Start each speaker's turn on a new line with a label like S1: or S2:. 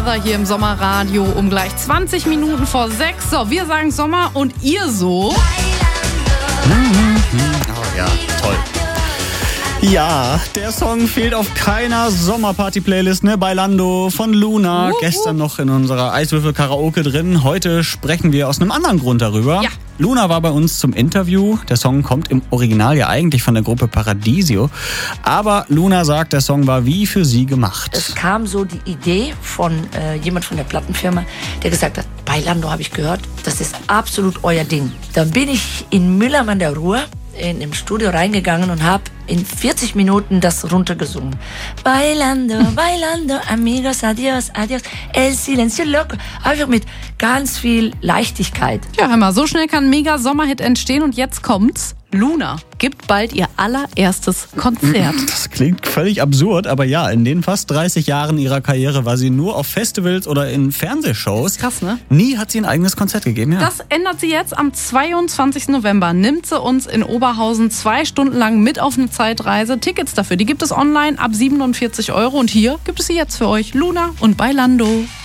S1: Hier im Sommerradio um gleich 20 Minuten vor 6. So, wir sagen Sommer und ihr so?
S2: Oh ja, toll. Ja, der Song fehlt auf keiner Sommerparty-Playlist, ne? Bailando von Luna. Gestern noch in unserer Eiswürfel-Karaoke drin. Heute sprechen wir aus einem anderen Grund darüber.
S1: Ja.
S2: Luna war bei uns zum Interview. Der Song kommt im Original ja eigentlich von der Gruppe Paradiso. Aber Luna sagt, der Song war wie für sie gemacht.
S3: Es kam so die Idee von jemand von der Plattenfirma, der gesagt hat, Bailando habe ich gehört, das ist absolut euer Ding. Dann bin ich in Mülheim an der Ruhr im Studio reingegangen und habe in 40 Minuten das runtergesungen. Bailando, bailando, amigos, adios, adios, el silencio loco. Einfach mit ganz viel Leichtigkeit.
S1: Ja, hör mal, so schnell kann ein Mega-Sommerhit entstehen und jetzt kommt's. Luna gibt bald ihr allererstes Konzert.
S2: Das klingt völlig absurd, aber ja, in den fast 30 Jahren ihrer Karriere war sie nur auf Festivals oder in Fernsehshows.
S1: Krass, ne?
S2: Nie hat sie ein eigenes Konzert gegeben, ja.
S1: Das ändert sie jetzt. Am 22. November nimmt sie uns in Oberhausen 2 Stunden lang mit auf eine Zeitreise. Tickets dafür, die gibt es online ab 47 € und hier gibt es sie jetzt für euch. Luna und Bailando.